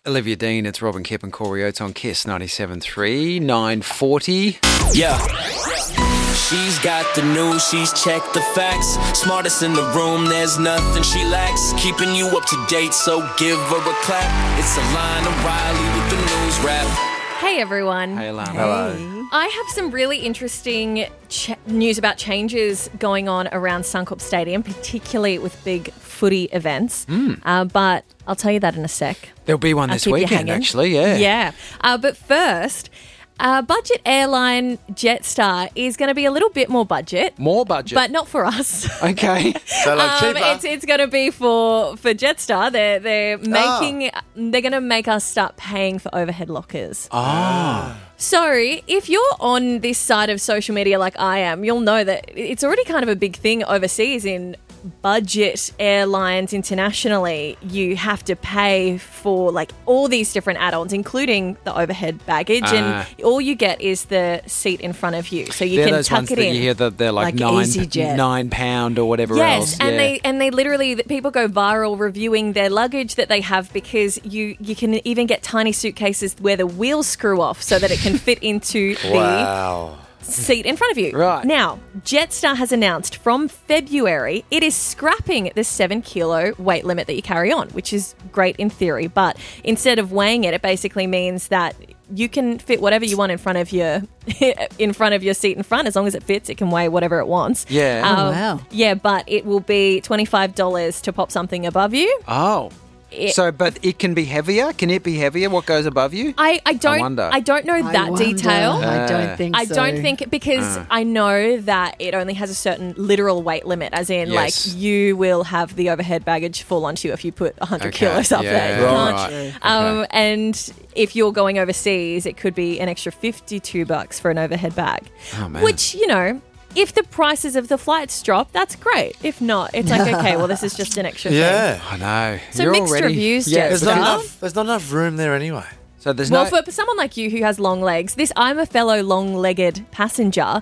Olivia Dean, it's Robin Kipp and Corey Oates on Kiss 97.3, 9:40. Yeah. She's got the news, she's checked the facts. Smartest in the room, there's nothing she lacks. Keeping you up to date, so give her a clap. It's Alana Riley with the news wrap. Hey everyone. Hey, Alana. Hello. I have some really interesting news about changes going on around Suncorp Stadium, particularly with big footy events. But I'll tell you that in a sec. There'll be one I'll this keep you weekend, hanging. actually, yeah. Yeah. But first, budget airline Jetstar is going to be a little bit more budget. More budget. But not for us. Okay. So like cheaper. It's going to be for Jetstar. They're going to make us start paying for overhead lockers. So if you're on this side of social media like I am, you'll know that it's already kind of a big thing overseas in budget airlines internationally. You have to pay for like all these different add-ons, including the overhead baggage, and all you get is the seat in front of you, so you They're can those tuck ones it that in. you hear that they're like EasyJet. £9 or whatever else. Yes, and they literally, people go viral reviewing their luggage that they have because you can even get tiny suitcases where the wheels screw off so that it can fit into Wow. the seat in front of you. Right. Now, Jetstar has announced from February it is scrapping the 7 kilo weight limit that you carry on, which is great in theory, but instead of weighing it, it basically means that you can fit whatever you want in front of your seat in front. As long as it fits, it can weigh whatever it wants. Yeah. wow. Yeah, but it will be $25 to pop something above you. Oh. But it can be heavier? Can it be heavier? What goes above you? I don't wonder. I don't know that detail. I don't think so. I don't think, because I know that it only has a certain literal weight limit, as in, Yes. like, you will have the overhead baggage fall onto you if you put 100 Okay, kilos up yeah, there. You right. can't. Okay. And if you're going overseas, it could be an extra $52 for an overhead bag. Oh, man. Which, if the prices of the flights drop, that's great. If not, it's like, okay, well, this is just an extra thing. Yeah. I know. So You're mixed already, reviews, Yeah, There's Jetstar. not enough. There's not enough room there anyway. So there's Well, no... for someone like you who has long legs, I'm a fellow long-legged passenger.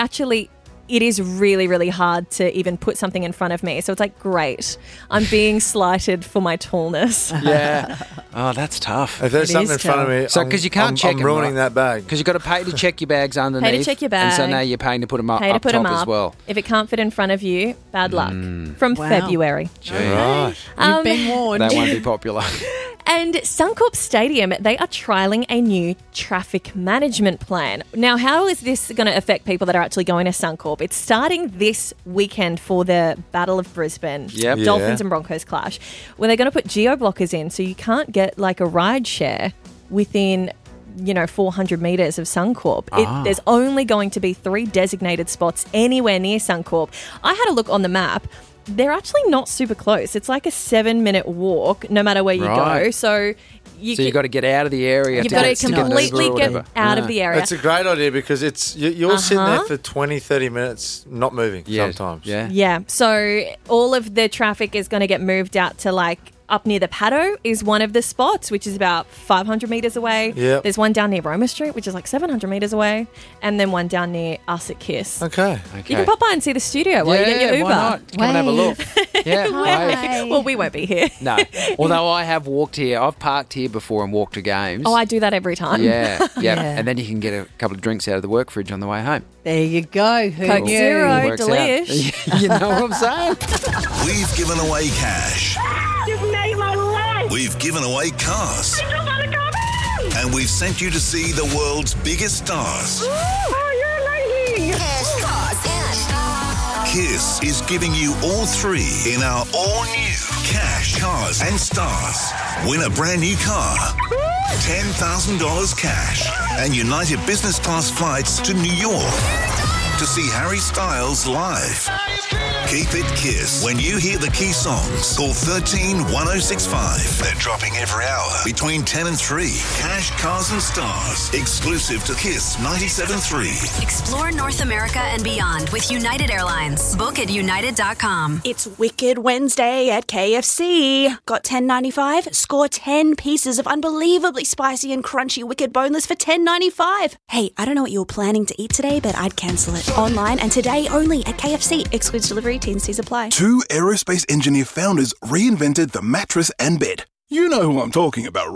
It is really, really hard to even put something in front of me. So it's like, great, I'm being slighted for my tallness. Yeah. Oh, that's tough. If there's It something in is front of tough. me, So, 'cause you can't check I'm 'em, ruining right? that bag. Because you've got to pay to check your bags underneath. Pay to check your And so bag. now you're paying to put them up, Pay to up put top them up. as well. If it can't fit in front of you, bad luck. From Wow. February. Gee, Right. You've been warned. that won't be popular. And Suncorp Stadium, they are trialling a new traffic management plan. Now, how is this going to affect people that are actually going to Suncorp? It's starting this weekend for the Battle of Brisbane. Yep. Dolphins Yeah. and Broncos clash, where they're going to put geo-blockers in, so you can't get like a ride share within 400 metres of Suncorp. There's only going to be 3 designated spots anywhere near Suncorp. I had a look on the map. They're actually not super close. It's like a 7-minute walk, no matter where you go. Right. So You've got to get out of the area. you've got to get to Uber completely or get whatever. out of the area. It's a great idea because you're sitting Uh-huh. there for 20, 30 minutes not moving Yeah. sometimes. Yeah. Yeah. So all of the traffic is going to get moved out to like up near the Paddo is one of the spots, which is about 500 metres away. Yep. There's one down near Roma Street, which is like 700 metres away. And then one down near us at Kiss. Okay. You can pop by and see the studio while you get your Uber. Why not? Come and have a look. Yeah. I- Well, we won't be here. no. Although I have walked here. I've parked here before and walked to games. Oh, I do that every time. Yeah. Yeah. Yeah. And then you can get a couple of drinks out of the work fridge on the way home. There you go. Who Coke knew? Zero. Works out. delish. You know what I'm saying? We've given away cash. You've made my life. We've given away cars. I just want to come in. And we've sent you to see the world's biggest stars. Oh, you're amazing. Kiss is giving you all 3 in our all-new Cash, Cars and Stars. Win a brand new car, $10,000 cash, and United Business Class flights to New York to see Harry Styles live. Keep it Kiss. When you hear the key songs, call 13 1065. They're dropping every hour between 10 and 3. Cash, Cars and Stars. Exclusive to Kiss 97.3. Explore North America and beyond with United Airlines. Book at united.com. It's Wicked Wednesday at KFC. Got $10.95? Score 10 pieces of unbelievably spicy and crunchy Wicked Boneless for $10.95. Hey, I don't know what you were planning to eat today, but I'd cancel it. Online and today only at KFC. Excludes delivery, T&Cs apply. 2 aerospace engineer founders reinvented the mattress and bed. You know who I'm talking about, right?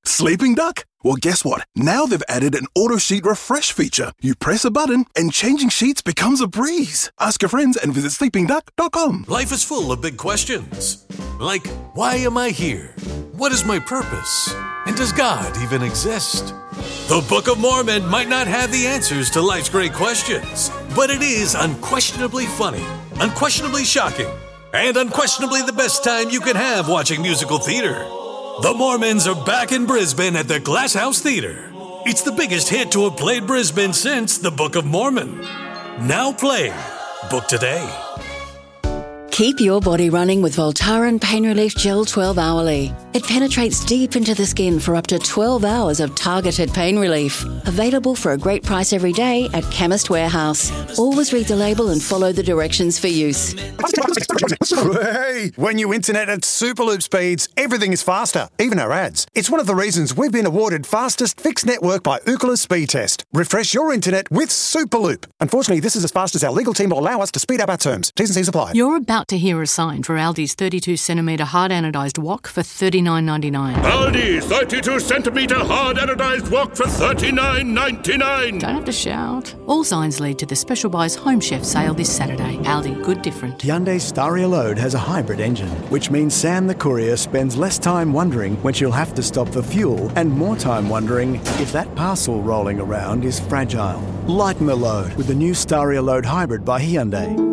Sleeping Duck? Well, guess what? Now they've added an auto sheet refresh feature. You press a button and changing sheets becomes a breeze. Ask your friends and visit sleepingduck.com. Life is full of big questions. Like, why am I here? What is my purpose? And does God even exist? The Book of Mormon might not have the answers to life's great questions, but it is unquestionably funny, unquestionably shocking, and unquestionably the best time you can have watching musical theater. The Mormons are back in Brisbane at the Glass House Theatre. It's the biggest hit to have played Brisbane since The Book of Mormon. Now playing. Book today. Keep your body running with Voltaren Pain Relief Gel 12 hourly. It penetrates deep into the skin for up to 12 hours of targeted pain relief. Available for a great price every day at Chemist Warehouse. Always read the label and follow the directions for use. Hey, when you internet at Superloop speeds, everything is faster, even our ads. It's one of the reasons we've been awarded fastest fixed network by Ookla Speed Test. Refresh your internet with Superloop. Unfortunately, this is as fast as our legal team will allow us to speed up our terms. T's and C's apply. You're about to hear a sign for Aldi's 32cm hard anodised wok for $39.99. Aldi 32cm hard anodised wok for $39.99. Don't have to shout. All signs lead to the Special Buys Home Chef sale this Saturday. Aldi, good different. Hyundai Staria Load has a hybrid engine, which means Sam the courier spends less time wondering when she'll have to stop for fuel and more time wondering if that parcel rolling around is fragile. Lighten the load with the new Staria Load Hybrid by Hyundai.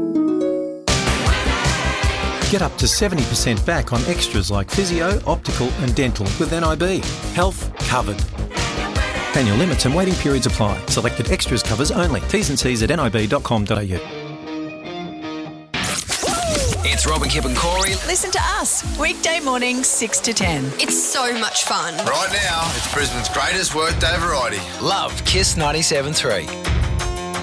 Get up to 70% back on extras like physio, optical and dental with NIB. Health covered. Annual limits and waiting periods apply. Selected extras covers only. T's and C's at nib.com.au. It's Robin, Kip and Corey. Listen to us, weekday mornings 6 to 10. It's so much fun. Right now, it's Brisbane's greatest workday variety. Love Kiss 97.3.